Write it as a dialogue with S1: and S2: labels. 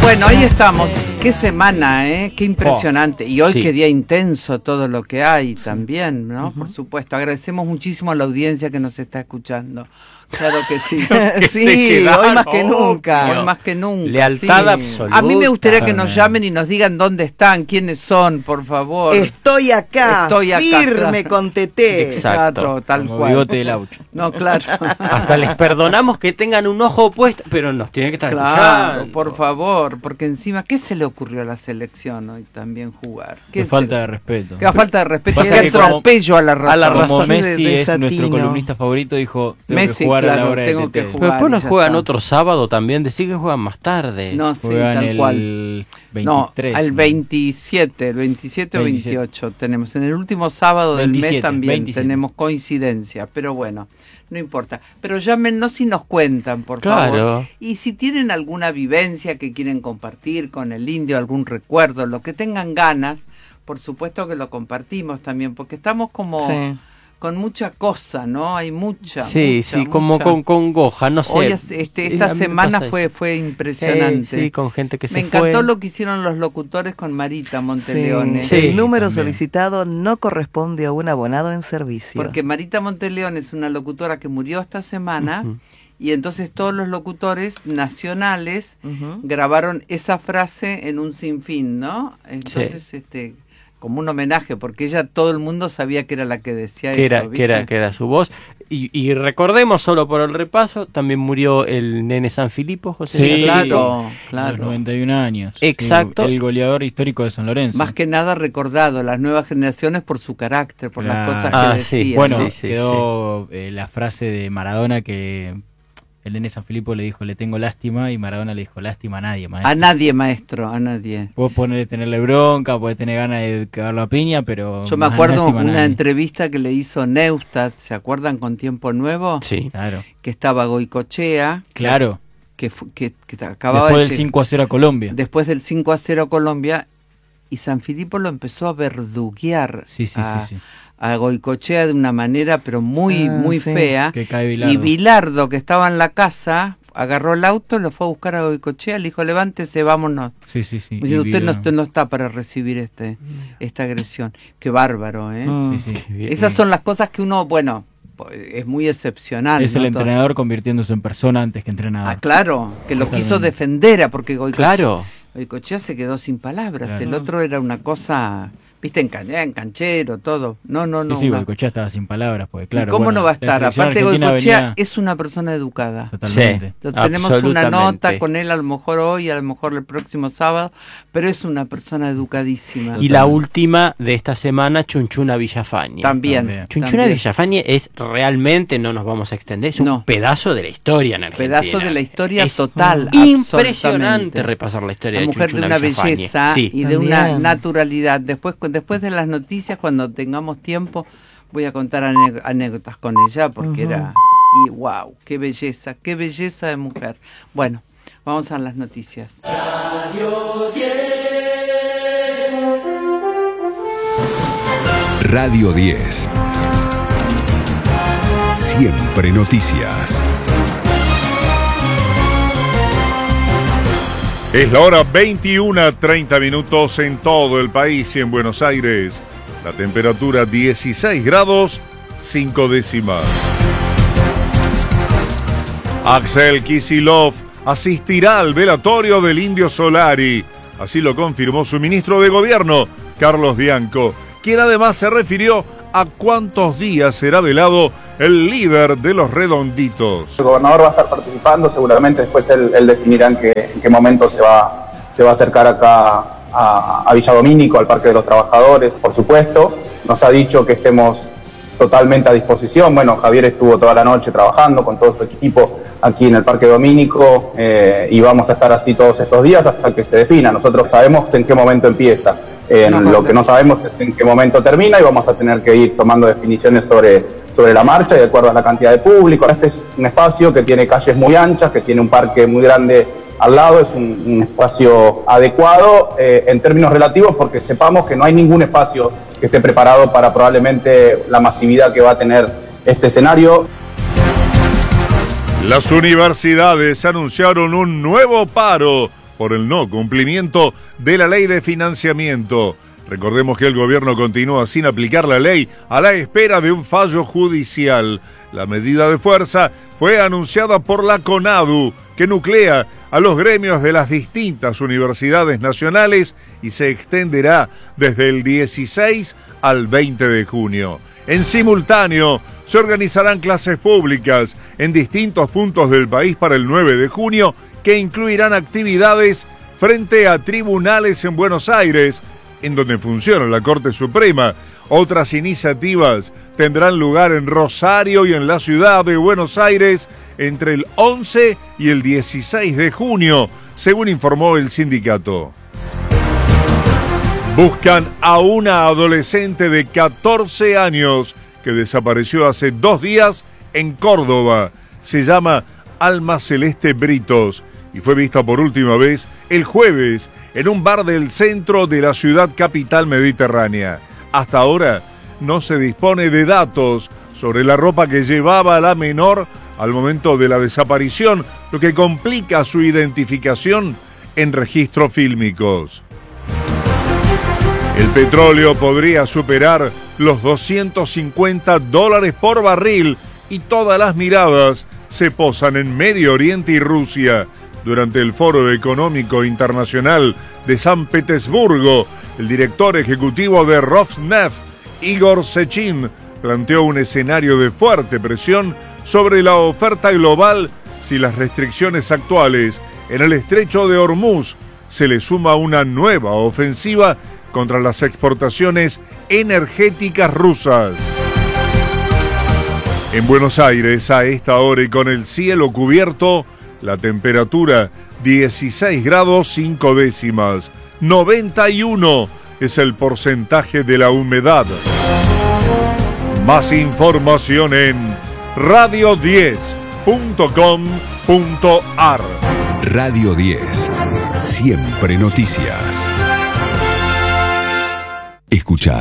S1: Bueno, ahí estamos. Qué semana, ¿eh? Qué impresionante. Y hoy qué día intenso todo lo que hay también, ¿no? Por supuesto. Agradecemos muchísimo a la audiencia que nos está escuchando. Claro que sí.
S2: Sí, hoy más que nunca.
S1: Hoy más que nunca.
S2: Lealtad absoluta.
S1: A mí me gustaría que nos llamen y nos digan dónde están, quiénes son, por favor.
S3: Estoy acá, firme
S1: claro.
S3: con Teté.
S2: Exacto,
S1: tal
S2: como
S1: cual.
S2: bigote del aucho.
S1: No, claro.
S2: Hasta les perdonamos que tengan un ojo puesto, pero nos tienen que estar escuchando.
S1: Por favor, porque encima, ¿qué se le ocurrió a la selección hoy también jugar?
S4: Qué falta de respeto.
S1: Qué falta de respeto,
S4: Pasa
S1: qué
S4: que
S1: atropello a la razón.
S4: Como Messi es
S3: desatino.
S4: nuestro columnista favorito, dijo, tengo
S1: Messi,
S4: que jugar a la
S1: claro,
S4: hora de
S1: tengo
S4: Teté.
S1: que jugar.
S2: Pero después nos
S1: ya
S2: juegan
S1: está.
S2: otro sábado también, decir que juegan más tarde.
S1: No, sí,
S4: Juegan
S1: tal
S4: el
S1: cual.
S4: 23.
S1: No, el 27 o 28 tenemos. En el último sábado del mes también
S4: 27.
S1: tenemos coincidencia, pero bueno, no importa. Pero llámenos si nos cuentan, por
S2: Claro.
S1: favor. Y si tienen alguna vivencia que quieren compartir con el indio, algún recuerdo, lo que tengan ganas, por supuesto que lo compartimos también, porque estamos como...
S3: Sí.
S1: Con mucha cosa, ¿no? Hay mucha.
S2: Sí, como con congoja, no sé.
S1: Hoy, esta semana fue impresionante.
S2: Sí, con gente que
S1: Me
S2: se fue.
S1: encantó lo que hicieron los locutores con Marita Monteleone.
S3: Sí, el número
S4: también.
S3: solicitado no corresponde a un abonado en servicio.
S1: Porque Marita Monteleone es una locutora que murió esta semana. Y entonces todos los locutores nacionales grabaron esa frase en un sinfín, ¿no? Entonces, como un homenaje, porque ella, todo el mundo sabía que era la que decía
S2: que
S1: eso.
S2: que era su voz. Y recordemos, solo por el repaso, también murió el nene San Filipo, José.
S4: Sí,
S1: claro.
S4: A los 91 años.
S2: Exacto.
S4: El goleador histórico de San Lorenzo.
S1: Más que nada recordado, las nuevas generaciones por su carácter, por las cosas que
S2: sí.
S1: decía.
S4: Bueno,
S1: ¿no?
S4: quedó la frase de Maradona que el nene San Filipo le dijo, le tengo lástima, y Maradona le dijo, lástima a nadie, maestro.
S1: A nadie, maestro, a nadie.
S4: Vos tenerle bronca, podés tener ganas de cagarlo a piña, pero...
S1: Yo me acuerdo
S4: lástima a
S1: una
S4: nadie.
S1: entrevista que le hizo Neustadt, ¿se acuerdan? Con Tiempo Nuevo.
S2: Sí.
S4: Claro.
S1: Que estaba Goicoechea.
S4: Claro.
S1: Que acababa
S4: Después
S1: de
S4: del 5-0 a Colombia.
S1: Después del 5-0 Colombia. Y San Filipo lo empezó a verduguear
S4: Sí.
S1: a Goicoechea de una manera, pero muy
S3: sí.
S1: fea.
S4: Que cae Bilardo.
S1: Y Bilardo, que estaba en la casa, agarró el auto, lo fue a buscar a Goicoechea, le dijo, levántese, vámonos.
S4: Sí.
S1: Dice, usted no está para recibir esta agresión. Qué bárbaro, ¿eh?
S4: Sí.
S1: Esas son las cosas que uno, bueno, es muy excepcional.
S4: Es
S1: ¿no?
S4: el entrenador convirtiéndose en persona antes que entrenador.
S1: Ah, claro, que lo
S4: Totalmente.
S1: quiso defender, porque
S2: Claro.
S1: Goicoechea se quedó sin palabras.
S4: Claro.
S1: El otro era una cosa, viste, en canchero, todo. No.
S4: Sí, Goicoechea estaba sin palabras, porque claro.
S1: ¿Y cómo
S4: bueno,
S1: no va a
S4: la
S1: estar?
S4: selección
S1: Aparte,
S4: argentina
S1: Goicoechea
S4: venía
S1: es una persona educada.
S4: Totalmente.
S2: Sí.
S1: Tenemos una
S2: Absolutamente.
S1: nota con él, a lo mejor hoy, a lo mejor el próximo sábado, pero es una persona educadísima.
S2: Y la última de esta semana, Chunchuna Villafañe.
S1: También.
S2: Chunchuna Villafañe es realmente, no nos vamos a extender, es un pedazo de la historia en Argentina.
S1: Pedazo de la historia
S2: es
S1: total.
S2: Impresionante repasar la historia
S1: La
S2: de
S1: mujer
S2: Chunchuna
S1: de una
S2: Villafañe.
S1: belleza
S2: Sí.
S1: y de
S3: También.
S1: una naturalidad. Después de las noticias, cuando tengamos tiempo, voy a contar anécdotas con ella, porque era... Y wow, qué belleza de mujer. Bueno, vamos a las noticias.
S5: Radio 10. Siempre noticias.
S6: Es la hora 21:30 en todo el país y en Buenos Aires. La temperatura 16 grados, 5 décimas. Axel Kicillof asistirá al velatorio del Indio Solari. Así lo confirmó su ministro de Gobierno, Carlos Bianco, quien además se refirió a cuántos días será velado el líder de los Redonditos.
S7: El gobernador va a estar participando, seguramente después él definirá en qué momento se va a acercar acá a Villa Domínico, al Parque de los Trabajadores, por supuesto. Nos ha dicho que estemos totalmente a disposición. Bueno, Javier estuvo toda la noche trabajando con todo su equipo aquí en el Parque Domínico y vamos a estar así todos estos días hasta que se defina. Nosotros sabemos en qué momento empieza. Lo que no sabemos es en qué momento termina y vamos a tener que ir tomando definiciones sobre la marcha y de acuerdo a la cantidad de público. Este es un espacio que tiene calles muy anchas, que tiene un parque muy grande al lado, es un espacio adecuado en términos relativos porque sepamos que no hay ningún espacio que esté preparado para probablemente la masividad que va a tener este escenario.
S6: Las universidades anunciaron un nuevo paro por el no cumplimiento de la ley de financiamiento. Recordemos que el gobierno continúa sin aplicar la ley a la espera de un fallo judicial. La medida de fuerza fue anunciada por la CONADU, que nuclea a los gremios de las distintas universidades nacionales y se extenderá desde el 16 al 20 de junio. En simultáneo, se organizarán clases públicas en distintos puntos del país para el 9 de junio, que incluirán actividades frente a tribunales en Buenos Aires, en donde funciona la Corte Suprema. Otras iniciativas tendrán lugar en Rosario y en la ciudad de Buenos Aires entre el 11 y el 16 de junio, según informó el sindicato. Buscan a una adolescente de 14 años que desapareció hace 2 días en Córdoba. Se llama Alma Celeste Britos y fue vista por última vez el jueves en un bar del centro de la ciudad capital mediterránea. Hasta ahora no se dispone de datos sobre la ropa que llevaba la menor al momento de la desaparición, lo que complica su identificación en registros fílmicos. El petróleo podría superar los $250 por barril y todas las miradas se posan en Medio Oriente y Rusia. Durante el Foro Económico Internacional de San Petersburgo, el director ejecutivo de Rosneft, Igor Sechin, planteó un escenario de fuerte presión sobre la oferta global si las restricciones actuales en el estrecho de Hormuz se le suma una nueva ofensiva contra las exportaciones energéticas rusas. En Buenos Aires, a esta hora y con el cielo cubierto, la temperatura 16 grados 5 décimas, 91 es el porcentaje de la humedad. Más información en radio10.com.ar.
S5: Radio 10. Siempre noticias. Escucha.